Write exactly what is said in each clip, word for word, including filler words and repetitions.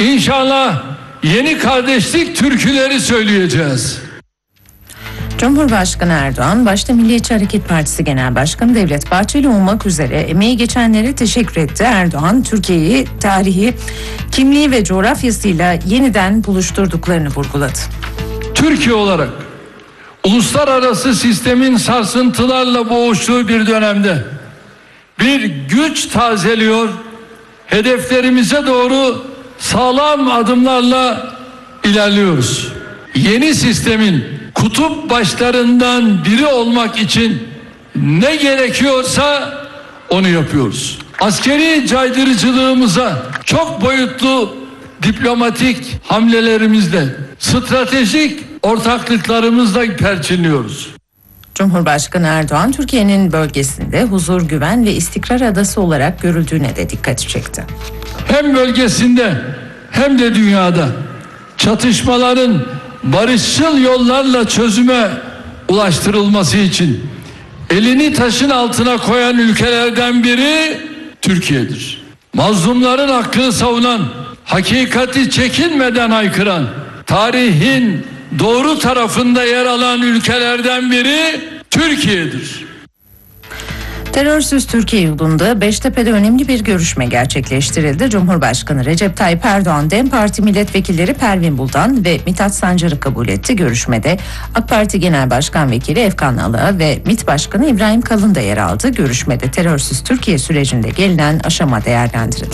İnşallah yeni kardeşlik türküleri söyleyeceğiz. Cumhurbaşkanı Erdoğan, başta Milliyetçi Hareket Partisi Genel Başkanı Devlet Bahçeli olmak üzere emeği geçenlere teşekkür etti. Erdoğan, Türkiye'yi tarihi, kimliği ve coğrafyasıyla yeniden buluşturduklarını vurguladı. Türkiye olarak uluslararası sistemin sarsıntılarla boğuştuğu bir dönemde bir güç tazeliyor, hedeflerimize doğru sağlam adımlarla ilerliyoruz. Yeni sistemin kutup başlarından biri olmak için ne gerekiyorsa onu yapıyoruz. Askeri caydırıcılığımıza çok boyutlu diplomatik hamlelerimizle, stratejik ortaklıklarımızla perçinliyoruz. Cumhurbaşkanı Erdoğan, Türkiye'nin bölgesinde huzur, güven ve istikrar adası olarak görüldüğüne de dikkati çekti. Hem bölgesinde hem de dünyada çatışmaların barışçıl yollarla çözüme ulaştırılması için elini taşın altına koyan ülkelerden biri Türkiye'dir. Mazlumların hakkını savunan, hakikati çekinmeden haykıran, tarihin doğru tarafında yer alan ülkelerden biri Türkiye'dir. Terörsüz Türkiye yolunda Beştepe'de önemli bir görüşme gerçekleştirildi. Cumhurbaşkanı Recep Tayyip Erdoğan, DEM Parti milletvekilleri Pervin Buldan ve Mithat Sancar'ı kabul etti. Görüşmede AK Parti Genel Başkan Vekili Efkan Ala ve MİT Başkanı İbrahim Kalın da yer aldı. Görüşmede terörsüz Türkiye sürecinde gelinen aşama değerlendirildi.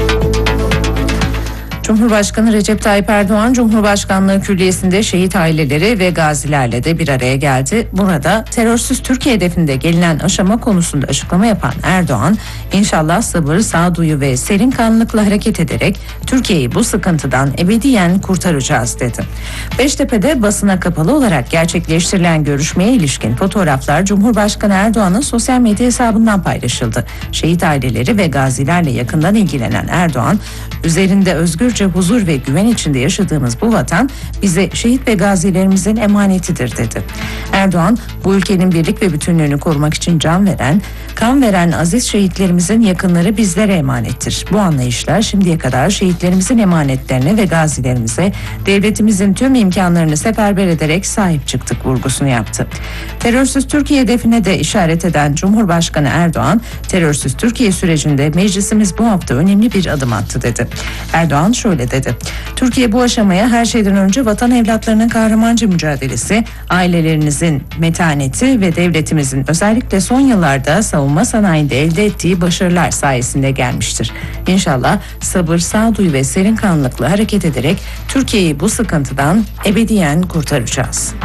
Cumhurbaşkanı Recep Tayyip Erdoğan, Cumhurbaşkanlığı Külliyesi'nde şehit aileleri ve gazilerle de bir araya geldi. Burada terörsüz Türkiye hedefinde gelinen aşama konusunda açıklama yapan Erdoğan, inşallah sabır, sağduyu ve serin kanlılıkla hareket ederek Türkiye'yi bu sıkıntıdan ebediyen kurtaracağız dedi. Beştepe'de basına kapalı olarak gerçekleştirilen görüşmeye ilişkin fotoğraflar Cumhurbaşkanı Erdoğan'ın sosyal medya hesabından paylaşıldı. Şehit aileleri ve gazilerle yakından ilgilenen Erdoğan, üzerinde özgür huzur ve güven içinde yaşadığımız bu vatan bize şehit ve gazilerimizin emanetidir dedi. Erdoğan, bu ülkenin birlik ve bütünlüğünü korumak için can veren, kan veren aziz şehitlerimizin yakınları bizlere emanettir. Bu anlayışla şimdiye kadar şehitlerimizin emanetlerine ve gazilerimize devletimizin tüm imkanlarını seferber ederek sahip çıktık vurgusunu yaptı. Terörsüz Türkiye hedefine de işaret eden Cumhurbaşkanı Erdoğan, terörsüz Türkiye sürecinde meclisimiz bu hafta önemli bir adım attı dedi. Erdoğan şöyle dedi: Türkiye bu aşamaya her şeyden önce vatan evlatlarının kahramanca mücadelesi, ailelerinizin metaneti ve devletimizin özellikle son yıllarda savunma sanayinde elde ettiği başarılar sayesinde gelmiştir. İnşallah sabır, sağduyu ve serin kanlılıkla hareket ederek Türkiye'yi bu sıkıntıdan ebediyen kurtaracağız.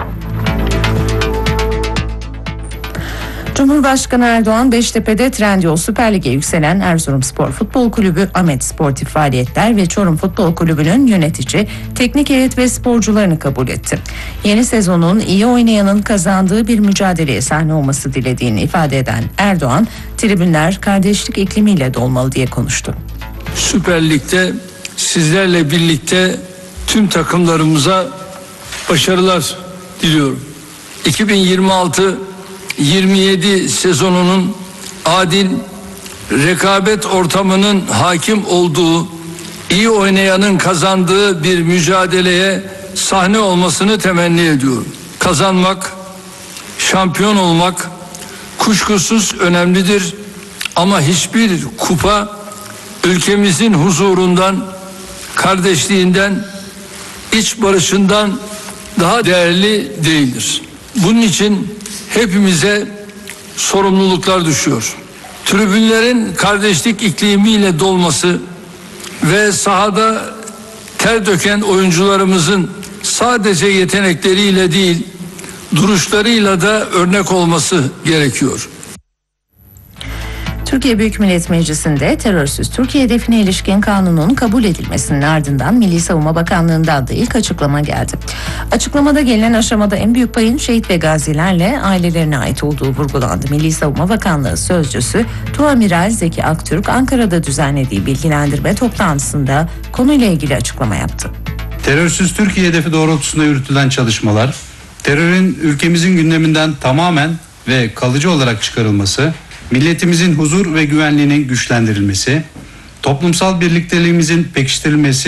Cumhurbaşkanı Erdoğan, Beştepe'de Trendyol Süper Lig'e yükselen Erzurumspor Futbol Kulübü, Ahmet Sportif Faaliyetler ve Çorum Futbol Kulübü'nün yönetici, teknik heyet ve sporcularını kabul etti. Yeni sezonun iyi oynayanın kazandığı bir mücadeleye sahne olması dilediğini ifade eden Erdoğan, tribünler kardeşlik iklimiyle dolmalı diye konuştu. Süper Lig'de sizlerle birlikte tüm takımlarımıza başarılar diliyorum. iki bin yirmi altı yirmi yedi sezonunun adil, rekabet ortamının hakim olduğu, iyi oynayanın kazandığı bir mücadeleye sahne olmasını temenni ediyorum. Kazanmak, şampiyon olmak kuşkusuz önemlidir ama hiçbir kupa ülkemizin huzurundan, kardeşliğinden, iç barışından daha değerli değildir. Bunun için hepimize sorumluluklar düşüyor. Tribünlerin kardeşlik iklimiyle dolması ve sahada ter döken oyuncularımızın sadece yetenekleriyle değil, duruşlarıyla da örnek olması gerekiyor. Türkiye Büyük Millet Meclisi'nde terörsüz Türkiye hedefine ilişkin kanunun kabul edilmesinin ardından Milli Savunma Bakanlığı'ndan da ilk açıklama geldi. Açıklamada gelinen aşamada en büyük payın şehit ve gazilerle ailelerine ait olduğu vurgulandı. Milli Savunma Bakanlığı Sözcüsü Tuamiral Zeki Aktürk, Ankara'da düzenlediği bilgilendirme toplantısında konuyla ilgili açıklama yaptı. Terörsüz Türkiye hedefi doğrultusunda yürütülen çalışmalar, terörün ülkemizin gündeminden tamamen ve kalıcı olarak çıkarılması, milletimizin huzur ve güvenliğinin güçlendirilmesi, toplumsal birlikteliğimizin pekiştirilmesi